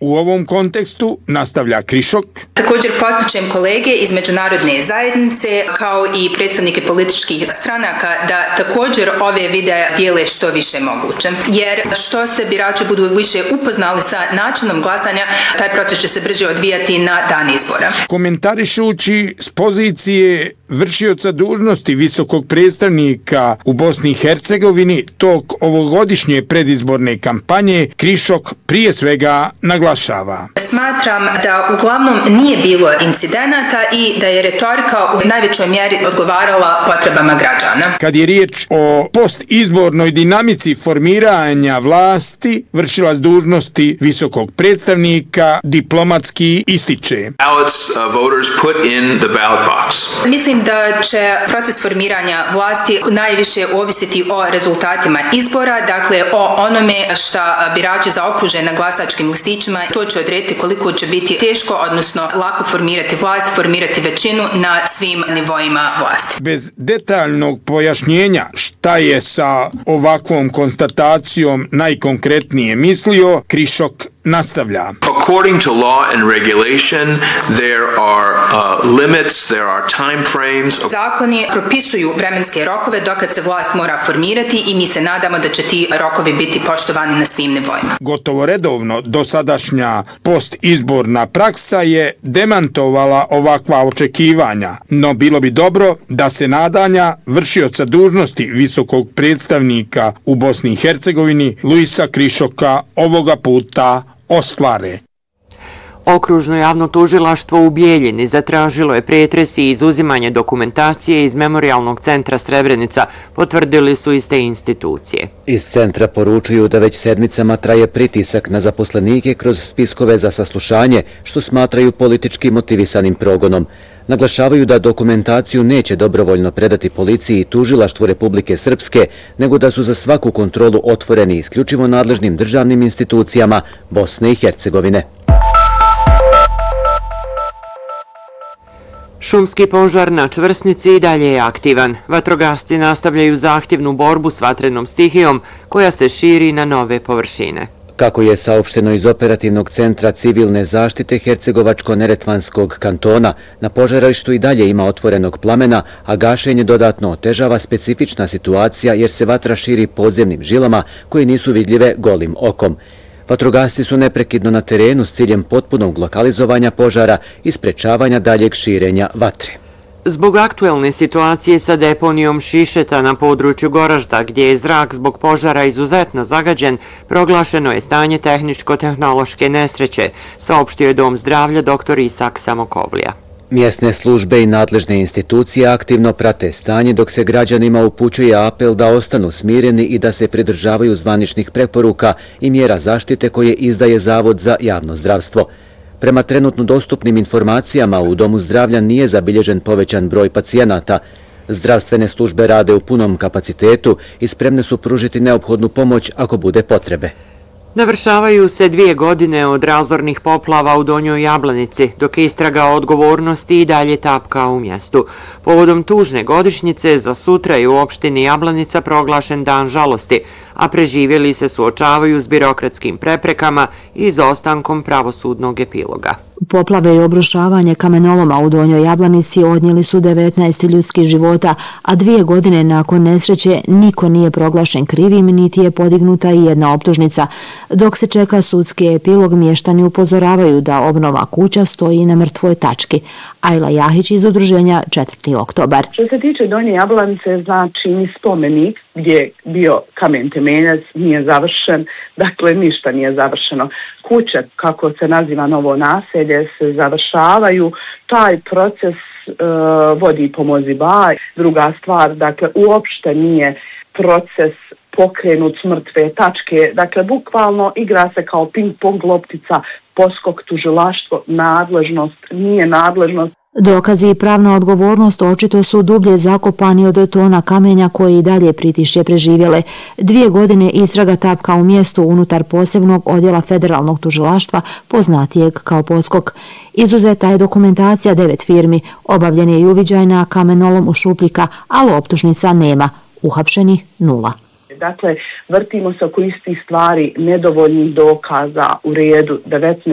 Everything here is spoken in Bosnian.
U ovom kontekstu, nastavlja Krišok, također postičem kolege iz međunarodne zajednice kao i predstavnike političkih stranaka da također ove videe dijele što više moguće. Jer što se birači budu više upoznali sa načinom glasanja, taj proces će se brže odvijati na dan izbora. Komentarišući s pozicije vršioca dužnosti visokog predstavnika u Bosni i Hercegovini tok ovogodišnje predizborne kampanje, Krišok prije svega naglašava. Smatram da uglavnom nije bilo incidenata i da je retorika u najvećoj mjeri odgovarala potrebama građana. Kad je riječ o postizbornoj dinamici formiranja vlasti, vršilac dužnosti visokog predstavnika diplomatski ističe. Mislim da će proces formiranja vlasti najviše ovisiti o rezultatima izbora, dakle o onome šta birači zaokruže na glasačkim listićima. To će odrediti koliko će biti teško, odnosno lako formirati vlast, formirati većinu na svim nivoima vlasti. Bez detaljnog pojašnjenja šta je sa ovakvom konstatacijom najkonkretnije mislio, Krišok nastavlja. According to law and regulation, there are limits, there are time frames. Zakoni propisuju vremenske rokove dokad se vlast mora formirati i mi se nadamo da će ti rokovi biti poštovani na svim nivoima. Gotovo redovno dosadašnja postizborna praksa je demantovala ovakva očekivanja, no bilo bi dobro da se nadanja vršioca dužnosti visokog predstavnika u Bosni i Hercegovini Luisa Krišoka ovoga puta ostvare. Okružno javno tužilaštvo u Bijeljini zatražilo je pretres i izuzimanje dokumentacije iz Memorijalnog centra Srebrenica, potvrdili su iste institucije. Iz centra poručuju da već sedmicama traje pritisak na zaposlenike kroz spiskove za saslušanje, što smatraju politički motivisanim progonom. Naglašavaju da dokumentaciju neće dobrovoljno predati policiji i tužilaštvu Republike Srpske, nego da su za svaku kontrolu otvoreni isključivo nadležnim državnim institucijama Bosne i Hercegovine. Šumski požar na Čvrsnici i dalje je aktivan. Vatrogasci nastavljaju zahtjevnu borbu s vatrenom stihijom koja se širi na nove površine. Kako je saopšteno iz operativnog centra civilne zaštite Hercegovačko-Neretvanskog kantona, na požarištu i dalje ima otvorenog plamena, a gašenje dodatno otežava specifična situacija jer se vatra širi podzemnim žilama koje nisu vidljive golim okom. Vatrogasci su neprekidno na terenu s ciljem potpunog lokalizovanja požara i sprečavanja daljeg širenja vatre. Zbog aktuelne situacije sa deponijom šišeta na području Goražda, gdje je zrak zbog požara izuzetno zagađen, proglašeno je stanje tehničko-tehnološke nesreće, saopštio je Dom zdravlja dr. Isak Samokovlija. Mjesne službe i nadležne institucije aktivno prate stanje dok se građanima upućuje apel da ostanu smireni i da se pridržavaju zvaničnih preporuka i mjera zaštite koje izdaje Zavod za javno zdravstvo. Prema trenutno dostupnim informacijama u Domu zdravlja nije zabilježen povećan broj pacijenata. Zdravstvene službe rade u punom kapacitetu i spremne su pružiti neophodnu pomoć ako bude potrebe. Navršavaju se 2 godine od razornih poplava u Donjoj Jablanici, dok istraga o odgovornosti i dalje tapka u mjestu. Povodom tužne godišnjice za sutra je u opštini Jablanica proglašen dan žalosti, a preživjeli se suočavaju s birokratskim preprekama i izostankom pravosudnog epiloga. Poplave i obrušavanje kamenoloma u Donjoj Jablanici odnijeli su 19 ljudskih života, a 2 godine nakon nesreće niko nije proglašen krivim niti je podignuta i jedna optužnica. Dok se čeka sudski epilog, mještani upozoravaju da obnova kuća stoji na mrtvoj tački. Ajla Jahić iz udruženja 4. oktobar. Što se tiče Donje Jablanice, znači ni spomenik gdje je bio kamen temeljac nije završen, dakle ništa nije završeno. Kuće, kako se naziva novo naselje, se završavaju, taj proces vodi Pomozi Baj. Druga stvar, dakle uopšte nije proces pokrenut s mrtve tačke, dakle bukvalno igra se kao ping-pong loptica, poskok, tužilaštvo, nadležnost, nije nadležnost. Dokazi i pravna odgovornost očito su dublje zakopani od tona kamenja koji i dalje pritišće preživjele. 2 godine istraga tapka u mjestu unutar posebnog odjela federalnog tužilaštva, poznatijeg kao Poskok. Izuzeta je dokumentacija 9 firmi, obavljen je i uviđaj na kamenolom u Šupljika, ali optužnica nema. Uhapšeni 0. Dakle, vrtimo se oko istih stvari, nedovoljnih dokaza u redu, 19